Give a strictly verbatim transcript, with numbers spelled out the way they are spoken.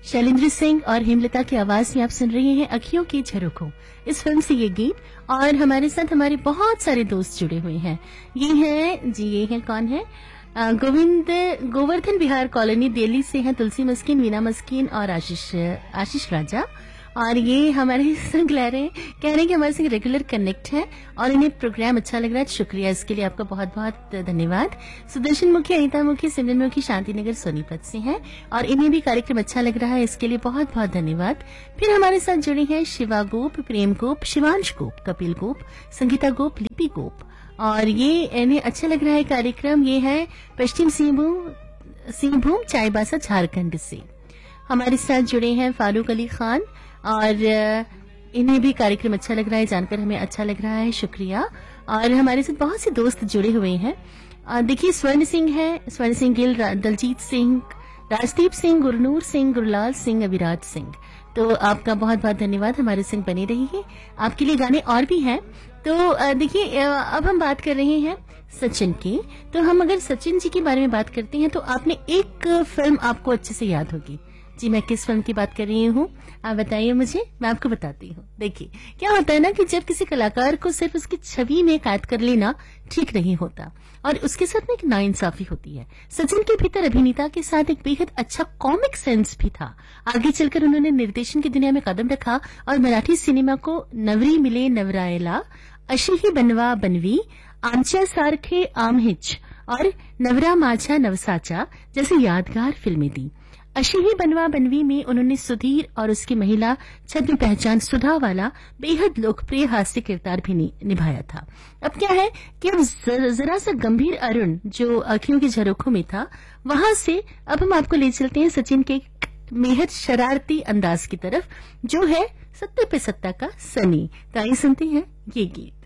शैलेंद्र सिंह और हेमलता की आवाज में आप सुन रहे हैं अखियों की झरोखों, इस फिल्म से ये गीत। और हमारे साथ हमारे बहुत सारे दोस्त जुड़े हुए हैं। ये हैं जी, ये हैं कौन है? अ, गोविंद गोवर्धन विहार कॉलोनी दिल्ली से हैं तुलसी मस्किन, वीना मस्किन और आशीष आशीष राजा। और ये हमारे संग ले रहे हैं, कह रहे हैं कि हमारे संग रेगुलर कनेक्ट है और इन्हें प्रोग्राम अच्छा लग रहा है। शुक्रिया इसके लिए, आपका बहुत बहुत धन्यवाद। सुदर्शन मुखी, अनिता मुखी, सिमरन मुखी शांतिनगर सोनीपत से हैं और इन्हें भी कार्यक्रम अच्छा लग रहा है, इसके लिए बहुत बहुत धन्यवाद। फिर हमारे साथ जुड़े हैं शिवा गोप, प्रेम गोप, शिवांश गोप, कपिल गोप, संगीता गोप, लिपि गोप। और ये इन्हें अच्छा लग रहा है कार्यक्रम। ये है पश्चिम सिंहभूम सिंहभूम चाईबासा झारखंड से। हमारे साथ जुड़े हैं फारूक अली खान और इन्हें भी कार्यक्रम अच्छा लग रहा है, जानकर हमें अच्छा लग रहा है, शुक्रिया। और हमारे साथ बहुत से दोस्त जुड़े हुए हैं। देखिए स्वर्ण सिंह है, स्वर्ण सिंह गिल, दलजीत सिंह, राजदीप सिंह, गुरनूर सिंह, गुरलाल सिंह, अविराज सिंह। तो आपका बहुत बहुत धन्यवाद, हमारे संग बने रहिए। आपके लिए गाने और भी हैं। तो देखिए अब हम बात कर रहे हैं सचिन की। तो हम अगर सचिन जी के बारे में बात करते हैं तो आपने एक फिल्म आपको अच्छे से याद होगी जी। मैं किस फिल्म की बात कर रही हूँ आप बताइए मुझे, मैं आपको बताती हूँ। देखिए क्या होता है ना कि जब किसी कलाकार को सिर्फ उसकी छवि में कैद कर लेना ठीक नहीं होता और उसके साथ में एक नाइंसाफी होती है। सचिन के भीतर अभिनेता के साथ एक बेहद अच्छा कॉमिक सेंस भी था। आगे चलकर उन्होंने निर्देशन की दुनिया में कदम रखा और मराठी सिनेमा को नवरी मिले नवरायला, अशी ही बनवा बनवी, आमच्या सारखे आमहिच और नवरा माझा नवसाचा जैसी यादगार फिल्में दी। अशी ही बनवा बनवी में उन्होंने सुधीर और उसकी महिला छद्म पहचान सुधा वाला बेहद लोकप्रिय हास्य किरदार भी निभाया था। अब क्या है कि अब जरा सा गंभीर अरुण जो अखियों की झरोखों में था, वहां से अब हम आपको ले चलते हैं सचिन के बेहद शरारती अंदाज की तरफ, जो है सत्ते पे सत्ता का सनी। तो आइए सुनते हैं ये गीत।